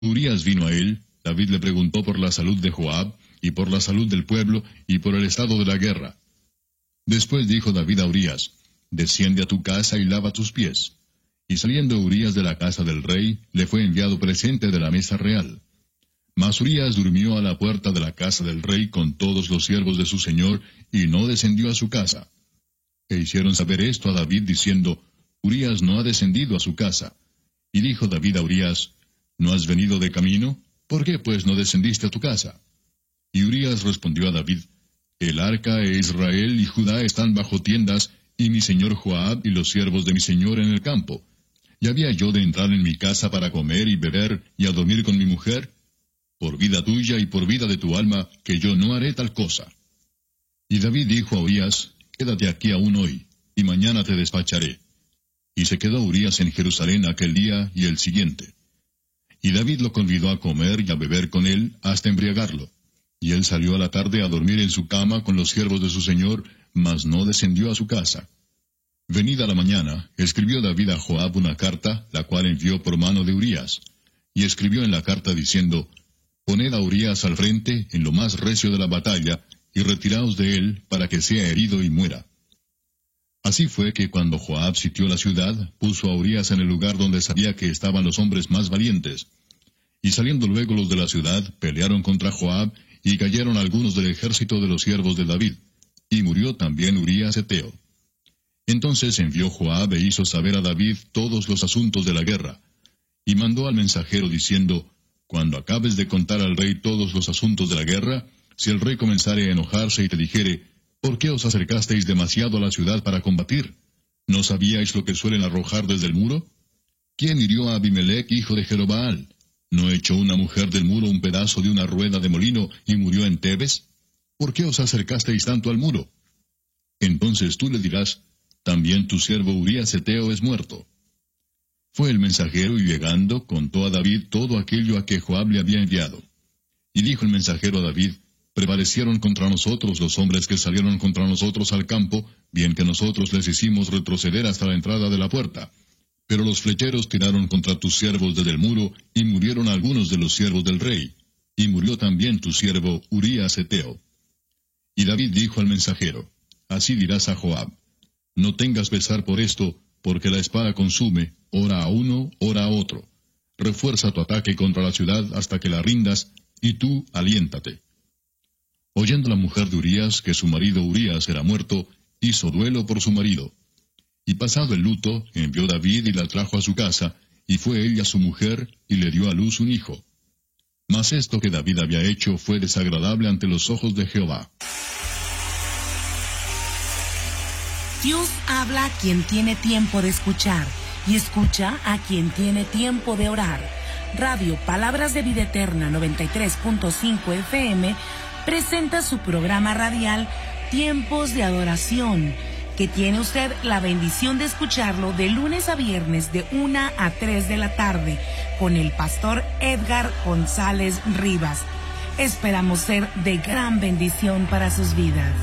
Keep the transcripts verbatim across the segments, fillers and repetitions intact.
Urías vino a él, David le preguntó por la salud de Joab, y por la salud del pueblo, y por el estado de la guerra. Después dijo David a Urías, desciende a tu casa y lava tus pies. Y saliendo Urías de la casa del rey, le fue enviado presente de la mesa real. Mas Urías durmió a la puerta de la casa del rey con todos los siervos de su señor, y no descendió a su casa. E hicieron saber esto a David, diciendo, Urías no ha descendido a su casa. Y dijo David a Urías, ¿no has venido de camino? ¿Por qué pues no descendiste a tu casa? Y Urías respondió a David, el arca e Israel y Judá están bajo tiendas, y mi señor Joab y los siervos de mi señor en el campo. ¿Y había yo de entrar en mi casa para comer y beber y a dormir con mi mujer? Por vida tuya y por vida de tu alma, que yo no haré tal cosa. Y David dijo a Urías, quédate aquí aún hoy, y mañana te despacharé. Y se quedó Urías en Jerusalén aquel día y el siguiente. Y David lo convidó a comer y a beber con él hasta embriagarlo. Y él salió a la tarde a dormir en su cama con los siervos de su señor, mas no descendió a su casa. Venida la mañana, escribió David a Joab una carta, la cual envió por mano de Urías. Y escribió en la carta diciendo, poned a Urías al frente en lo más recio de la batalla, y retiraos de él para que sea herido y muera. Así fue que cuando Joab sitió la ciudad, puso a Urías en el lugar donde sabía que estaban los hombres más valientes. Y saliendo luego los de la ciudad, pelearon contra Joab, y cayeron algunos del ejército de los siervos de David, y murió también Urías heteo. Entonces envió Joab e hizo saber a David todos los asuntos de la guerra, y mandó al mensajero diciendo, cuando acabes de contar al rey todos los asuntos de la guerra, si el rey comenzare a enojarse y te dijere, ¿por qué os acercasteis demasiado a la ciudad para combatir? ¿No sabíais lo que suelen arrojar desde el muro? ¿Quién hirió a Abimelech, hijo de Jerobaal? ¿No echó una mujer del muro un pedazo de una rueda de molino y murió en Tebes? ¿Por qué os acercasteis tanto al muro? Entonces tú le dirás, también tu siervo Urías heteo es muerto. Fue el mensajero y llegando contó a David todo aquello a que Joab le había enviado. Y dijo el mensajero a David, prevalecieron contra nosotros los hombres que salieron contra nosotros al campo, bien que nosotros les hicimos retroceder hasta la entrada de la puerta. Pero los flecheros tiraron contra tus siervos desde el muro, y murieron algunos de los siervos del rey, y murió también tu siervo Urías heteo. Y David dijo al mensajero, así dirás a Joab, no tengas pesar por esto, porque la espada consume, ora a uno, ora a otro. Refuerza tu ataque contra la ciudad hasta que la rindas, y tú aliéntate. Oyendo la mujer de Urías que su marido Urías era muerto, hizo duelo por su marido. Y pasado el luto, envió David y la trajo a su casa, y fue ella su mujer, y le dio a luz un hijo. Mas esto que David había hecho fue desagradable ante los ojos de Jehová. Dios habla a quien tiene tiempo de escuchar, y escucha a quien tiene tiempo de orar. Radio Palabras de Vida Eterna noventa y tres punto cinco F M presenta su programa radial Tiempos de Adoración, que tiene usted la bendición de escucharlo de lunes a viernes de una a tres de la tarde con el pastor Edgar González Rivas. Esperamos ser de gran bendición para sus vidas.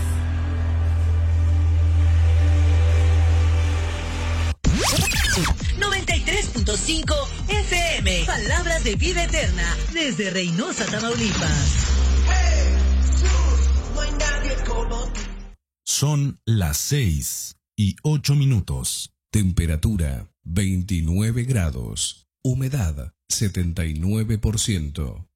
noventa y tres punto cinco F M, Palabras de Vida Eterna, desde Reynosa, Tamaulipas. Son las seis y ocho minutos. Temperatura veintinueve grados. Humedad setenta y nueve por ciento.